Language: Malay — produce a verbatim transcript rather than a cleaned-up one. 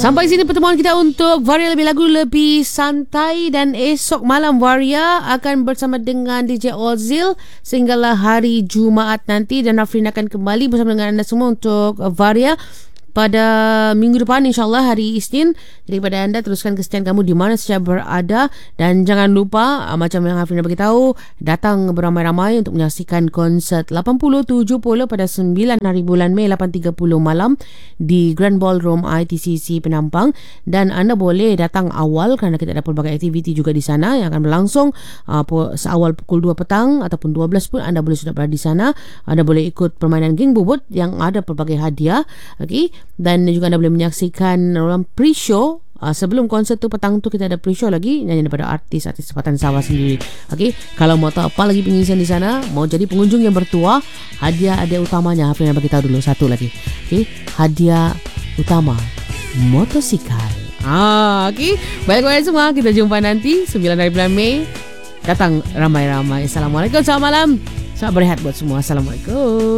Sampai sini pertemuan kita untuk Varia Lebih Lagu Lebih Santai. Dan esok malam Varia akan bersama dengan D J Ozil sehinggalah hari Jumaat nanti. Dan Rafrin akan kembali bersama dengan anda semua untuk Varia pada minggu depan, insyaAllah hari Isnin. Jadi kepada anda, teruskan kesetiaan kamu di mana saja berada. Dan jangan lupa, uh, macam yang Hafrin dah beritahu, datang beramai-ramai untuk menyaksikan konsert lapan puluh tujuh puluh pada sembilan hari bulan Mei lapan tiga puluh malam di Grand Ballroom I T C C Penampang. Dan anda boleh datang awal kerana kita ada pelbagai aktiviti juga di sana yang akan berlangsung uh, seawal pukul dua petang ataupun dua belas pun anda boleh sudah berada di sana. Anda boleh ikut permainan geng bubut yang ada pelbagai hadiah. Okey. Dan juga anda boleh menyaksikan dalam pre-show. Uh, sebelum konsert tu petang tu kita ada pre-show lagi nyanyi daripada artis-artis tempatan Sabah sendiri. Okey, kalau mau tahu apa lagi pengisian di sana, mau jadi pengunjung yang bertuah, hadiah ada utamanya apa yang bagi tahu dulu satu lagi. Okey, hadiah utama motosikal. Ah, okey. Baik-baik semua, kita jumpa nanti sembilan hari bulan Mei. Datang ramai-ramai. Assalamualaikum, selamat malam. Selamat berehat buat semua. Assalamualaikum.